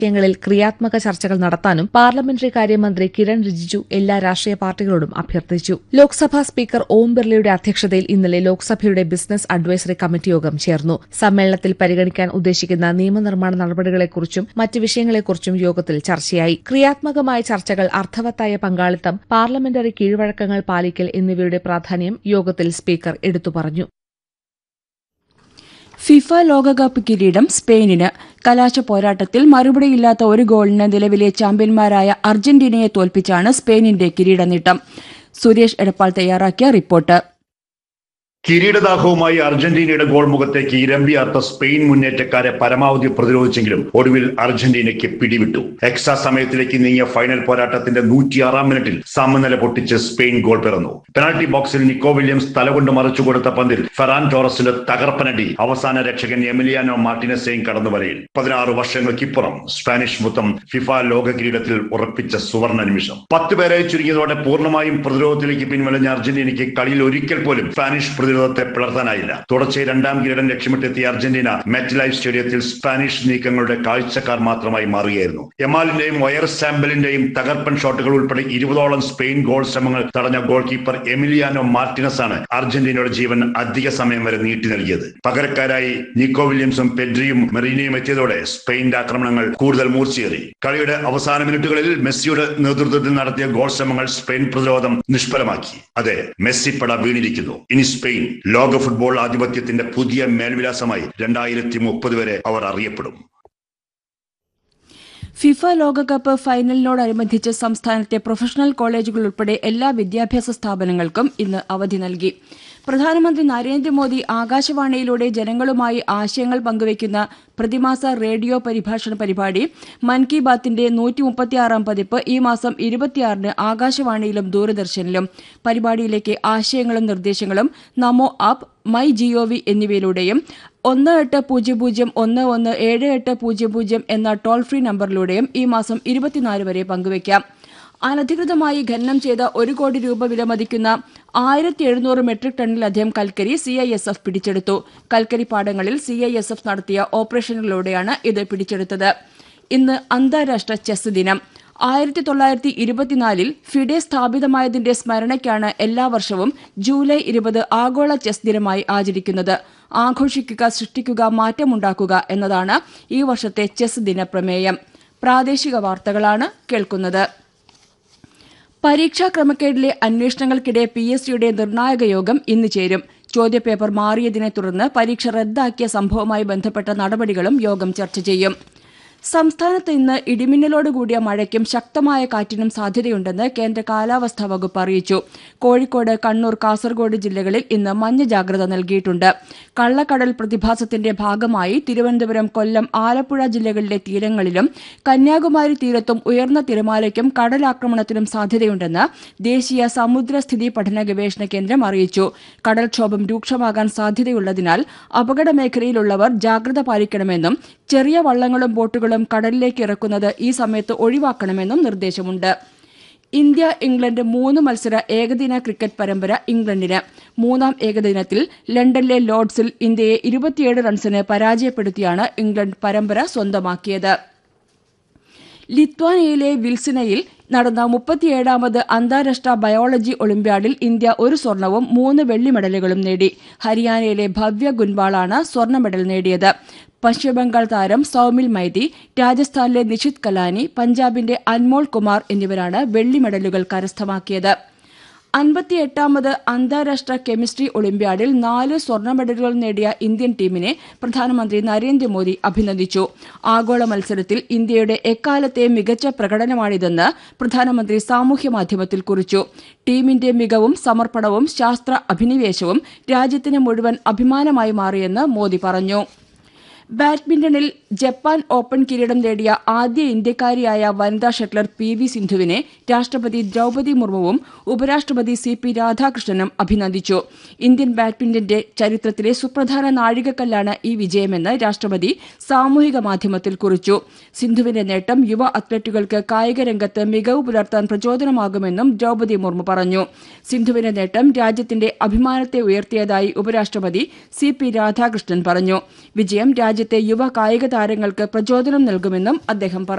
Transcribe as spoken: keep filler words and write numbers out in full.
വിഷയങ്ങളിൽ ക്രിയാത്മക ചർച്ചകൾ നടത്താനും പാർലമെന്ററി കാര്യമന്ത്രി കിരൺ റിജിജു എല്ലാ രാഷ്ട്രീയ പാർട്ടികളോടും അഭ്യർത്ഥിച്ചു. ലോക്സഭാ സ്പീക്കർ ഓം ബിർളയുടെ അധ്യക്ഷതയിൽ ഇന്നലെ ലോക്സഭയുടെ ബിസിനസ് അഡ്വൈസറി കമ്മിറ്റി യോഗം ചേർന്നു. സമ്മേളനത്തിൽ പരിഗണിക്കാൻ ഉദ്ദേശിക്കുന്ന നിയമനിർമ്മാണ നടപടികളെക്കുറിച്ചും മറ്റ് വിഷയങ്ങളെക്കുറിച്ചും യോഗത്തിൽ ചർച്ചയായി. ക്രിയാത്മകമായ ചർച്ചകൾ, അർത്ഥവത്തായ പങ്കാളിത്തം, പാർലമെന്ററി കീഴ്വഴക്കങ്ങൾ പാലിക്കൽ എന്നിവയുടെ പ്രാധാന്യം യോഗത്തിൽ സ്പീക്കർ എടുത്തു പറഞ്ഞു. ഫിഫ ലോകകപ്പ് കിരീടം സ്പെയിനിന്. കലാശ പോരാട്ടത്തിൽ മറുപടിയില്ലാത്ത ഒരു ഗോളിന് നിലവിലെ ചാമ്പ്യന്മാരായ അർജന്റീനയെ തോൽപ്പിച്ചാണ് സ്പെയിനിന്റെ കിരീട നേട്ടം. സുരേഷ് എടപ്പാൾ തയ്യാറാക്കിയ റിപ്പോർട്ട്. കിരീടദാഹവുമായി അർജന്റീനയുടെ ഗോൾ മുഖത്തേക്ക് ഇരമ്പിയാർത്ത സ്പെയിൻ മുന്നേറ്റക്കാരെ പരമാവധി പ്രതിരോധിച്ചെങ്കിലും ഒടുവിൽ അർജന്റീനയ്ക്ക് പിടിവിട്ടു. എക്സ്ട്രാ സമയത്തിലേക്ക് നീങ്ങിയ ഫൈനൽ പോരാട്ടത്തിന്റെ നൂറ്റിയാറാം മിനിറ്റിൽ സമനില പൊട്ടിച്ച് സ്പെയിൻ ഗോൾ പിറന്നു. പെനാൽറ്റി ബോക്സിൽ നിക്കോ വില്യംസ് തലകൊണ്ട് മറിച്ചു കൊടുത്ത പന്തിൽ ഫെറാൻ ടോറസിന്റെ തകർപ്പനടി അവസാന രക്ഷകൻ എമിലിയാനോ മാർട്ടിനസെയും കടന്നു വലയിൽ. പതിനാറ് വർഷങ്ങൾക്കിപ്പുറം സ്പാനിഷ് മുത്തം ഫിഫ ലോക കിരീടത്തിൽ ഉറപ്പിച്ച സുവർണ നിമിഷം. പത്ത് പേരെ ചുരുങ്ങിയതോടെ പൂർണ്ണമായും പ്രതിരോധത്തിലേക്ക് പിൻവലിഞ്ഞ അർജന്റീനയ്ക്ക് കളിയിൽ ഒരിക്കൽ പോലും സ്പാനിഷ് പ്രതിരോധത്തെ പിളർത്താനായില്ല. തുടർച്ചയായി രണ്ടാം കിരീടം ലക്ഷ്യമിട്ടെത്തിയ അർജന്റീന മെറ്റ് ലൈഫ് സ്റ്റേഡിയത്തിൽ സ്പാനിഷ് നീക്കങ്ങളുടെ കാഴ്ചക്കാർ മാത്രമായി മാറുകയായിരുന്നു. എമാലിന്റെയും വയർ സാമ്പലിന്റെയും തകർപ്പൻ ഷോട്ടുകൾ ഉൾപ്പെടെ ഇരുപതോളം സ്പെയിൻ ഗോൾ ശ്രമങ്ങൾ തടഞ്ഞ ഗോൾ കീപ്പർ എമിലിയാനോ മാർട്ടിനസ് ആണ് അർജന്റീനയുടെ ജീവൻ അധിക സമയം വരെ നീട്ടി നൽകിയത്. പകരക്കാരായി നിക്കോ വില്യംസും പെഡ്രിയും മെറീനയും എത്തിയതോടെ സ്പെയിന്റെ ആക്രമണങ്ങൾ കൂടുതൽ മൂർച്ചയേറി. കളിയുടെ അവസാന മിനിറ്റുകളിൽ മെസ്സിയുടെ നേതൃത്വത്തിൽ നടത്തിയ ഗോൾ ശ്രമങ്ങൾ സ്പെയിൻ പ്രതിരോധം നിഷ്ഫലമാക്കി. അതെ, മെസ്സി പട വീണിരിക്കുന്നു. ഇനി സ്പെയിൻ ലോക ഫുട്ബോൾ ആധിപത്യത്തിന്റെ പുതിയ മേൽവിലാസമായി രണ്ടായിരത്തി മുപ്പത് വരെ അവർ അറിയപ്പെടും. ഫിഫ ലോകകപ്പ് ഫൈനലിനോടനുബന്ധിച്ച് സംസ്ഥാനത്തെ പ്രൊഫഷണൽ കോളേജുകൾ ഉൾപ്പെടെ എല്ലാ വിദ്യാഭ്യാസ സ്ഥാപനങ്ങൾക്കും ഇന്ന് അവധി നൽകി. പ്രധാനമന്ത്രി നരേന്ദ്രമോദി ആകാശവാണിയിലൂടെ ജനങ്ങളുമായി ആശയങ്ങൾ പങ്കുവയ്ക്കുന്ന പ്രതിമാസ റേഡിയോ പരിഭാഷണ പരിപാടി മൻ കി ബാത്തിന്റെ നൂറ്റി മുപ്പത്തിയാറാം പതിപ്പ് ഈ മാസം ഇരുപത്തിയാറിന് ആകാശവാണിയിലും ദൂരദർശനിലും. പരിപാടിയിലേക്ക് ആശയങ്ങളും നിർദ്ദേശങ്ങളും നമോ ആപ്പ്, മൈ ജിഒവി എന്നിവയിലൂടെയും ഒന്ന് എട്ട് പൂജ്യം പൂജ്യം ഒന്ന് ഒന്ന് ഏഴ് എട്ട് പൂജ്യം പൂജ്യം എന്ന ടോൾ ഫ്രീ നമ്പറിലൂടെയും ഈ മാസം ഇരുപത്തിനാല് വരെ പങ്കുവയ്ക്കാം. അനധികൃതമായി ഖനനം ചെയ്ത ഒരു കോടി രൂപ വിലമതിക്കുന്ന ആയിരത്തി എഴുന്നൂറ് മെട്രിക് ടണ്ണിലധികം കൽക്കരി സി ഐ എസ് എഫ് പിടിച്ചെടുത്തു. കൽക്കരി പാടങ്ങളിൽ സി ഐ എസ് എഫ് നടത്തിയ ഓപ്പറേഷനുകളിലൂടെയാണ് ഇത് പിടിച്ചെടുത്തത്. ഇന്ന് അന്താരാഷ്ട്ര ചെസ് ദിനം. ആയിരത്തി തൊള്ളായിരത്തി ഇരുപത്തിനാലിൽ ഫിഡെ സ്ഥാപിതമായതിന്റെ സ്മരണയ്ക്കാണ് എല്ലാ വർഷവും ജൂലൈ ഇരുപത് ആഗോള ചെസ് ദിനമായി ആചരിക്കുന്നത്. ആഘോഷിക്കുക, സൃഷ്ടിക്കുക, മാറ്റമുണ്ടാക്കുക എന്നതാണ് ഈ വർഷത്തെ ചെസ് ദിന പ്രമേയം. പ്രാദേശിക വാർത്തകളാണ് കേൾക്കുന്നത്. പരീക്ഷാ ക്രമക്കേടിലെ അന്വേഷണങ്ങൾക്കിടെ പി എസ് സിയുടെ നിർണായക യോഗം ഇന്ന് ചേരും. ചോദ്യപേപ്പർ മാറിയതിനെ തുടർന്ന് പരീക്ഷ റദ്ദാക്കിയ സംഭവവുമായി ബന്ധപ്പെട്ട നടപടികളും യോഗം ചർച്ച ചെയ്യും. സംസ്ഥാനത്ത് ഇന്ന് ഇടിമിന്നലോടുകൂടിയ മഴയ്ക്കും ശക്തമായ കാറ്റിനും സാധ്യതയുണ്ടെന്ന് കേന്ദ്ര കാലാവസ്ഥാ വകുപ്പ് അറിയിച്ചു. കോഴിക്കോട്, കണ്ണൂർ, കാസർഗോഡ് ജില്ലകളിൽ ഇന്ന് മഞ്ഞ ജാഗ്രത നൽകിയിട്ടുണ്ട്. കള്ളക്കടൽ പ്രതിഭാസത്തിന്റെ ഭാഗമായി തിരുവനന്തപുരം, കൊല്ലം, ആലപ്പുഴ ജില്ലകളിലെ തീരങ്ങളിലും കന്യാകുമാരി തീരത്തും ഉയർന്ന തിരമാലയ്ക്കും കടലാക്രമണത്തിനും സാധ്യതയുണ്ടെന്ന് ദേശീയ സമുദ്രസ്ഥിതി പഠന ഗവേഷണ കേന്ദ്രം അറിയിച്ചു. കടൽക്ഷോഭം രൂക്ഷമാകാൻ സാധ്യതയുള്ളതിനാൽ അപകട മേഖലയിലുള്ളവർ ജാഗ്രത പാലിക്കണമെന്നും ചെറിയ വള്ളങ്ങളും ബോട്ടുകളും കടലിലേക്ക് ഇറക്കുന്നത് ഈ സമയത്ത് ഒഴിവാക്കണമെന്നും നിർദ്ദേശമുണ്ട്. ഇന്ത്യ ഇംഗ്ലണ്ട് മൂന്ന് മത്സര ഏകദിന ക്രിക്കറ്റ് പരമ്പര ഇംഗ്ലണ്ടിന്. മൂന്നാം ഏകദിനത്തിൽ ലണ്ടനിലെ ലോർഡ്സിൽ ഇന്ത്യയെ ഇരുപത്തിയേഴ് റൺസിന് പരാജയപ്പെടുത്തിയാണ് ഇംഗ്ലണ്ട് പരമ്പര സ്വന്തമാക്കിയത്. ലിത്വാനിയയിലെ വിൽസിനയിൽ നടന്ന മുപ്പത്തിയേഴാമത് അന്താരാഷ്ട്ര ബയോളജി ഒളിമ്പ്യാഡിൽ ഇന്ത്യ ഒരു സ്വർണവും മൂന്ന് വെള്ളി മെഡലുകളും നേടി. ഹരിയാനയിലെ ഭവ്യ ഗുൻവാളാണ് സ്വർണ്ണ മെഡൽ നേടിയത്. പശ്ചിമബംഗാൾ താരം സൌമിൽ മൈതി, രാജസ്ഥാനിലെ നിഷിത് കലാനി, പഞ്ചാബിന്റെ അൻമോൾ കുമാർ എന്നിവരാണ് വെള്ളി മെഡലുകൾ കരസ്ഥമാക്കിയത്. അൻപത്തിയെട്ടാമത് അന്താരാഷ്ട്ര കെമിസ്ട്രി ഒളിമ്പ്യാഡിൽ നാല് സ്വർണ്ണ മെഡലുകൾ നേടിയ ഇന്ത്യൻ ടീമിനെ പ്രധാനമന്ത്രി നരേന്ദ്രമോദി അഭിനന്ദിച്ചു. ആഗോള മത്സരത്തിൽ ഇന്ത്യയുടെ എക്കാലത്തെ മികച്ച പ്രകടനമാണിതെന്ന് പ്രധാനമന്ത്രി സാമൂഹ്യമാധ്യമത്തിൽ കുറിച്ചു. ടീമിന്റെ മികവും സമർപ്പണവും ശാസ്ത്ര അഭിനിവേശവും രാജ്യത്തിന് മുഴുവൻ അഭിമാനമായി മാറിയെന്ന് മോദി പറഞ്ഞു. ബാഡ്മിന്റണിൽ ജപ്പാൻ ഓപ്പൺ കിരീടം നേടിയ ആദ്യ ഇന്ത്യക്കാരിയായ വനിതാ ഷട്ലർ പി വി സിന്ധുവിനെ രാഷ്ട്രപതി ദ്രൌപദി മുർമുവും ഉപരാഷ്ട്രപതി സി പി രാധാകൃഷ്ണനും അഭിനന്ദിച്ചു. ഇന്ത്യൻ ബാഡ്മിന്റന്റെ ചരിത്രത്തിലെ സുപ്രധാന നാഴികക്കല്ലാണ് ഈ വിജയമെന്ന് രാഷ്ട്രപതി സാമൂഹിക മാധ്യമത്തിൽ കുറിച്ചു. സിന്ധുവിന്റെ നേട്ടം യുവ അത്ലറ്റുകൾക്ക് കായികരംഗത്ത് മികവ് പുലർത്താൻ പ്രചോദനമാകുമെന്നും ദ്രൌപദി മുർമു പറഞ്ഞു. സിന്ധുവിന്റെ നേട്ടം രാജ്യത്തിന്റെ അഭിമാനത്തെ ഉയർത്തിയതായി ഉപരാഷ്ട്രപതി സി പി രാധാകൃഷ്ണൻ പറഞ്ഞു. വിജയം രാജ്യ രാജ്യത്തെ യുവ കായിക താരങ്ങൾക്ക് പ്രചോദനം നൽകുമെന്നും അദ്ദേഹം പറഞ്ഞു.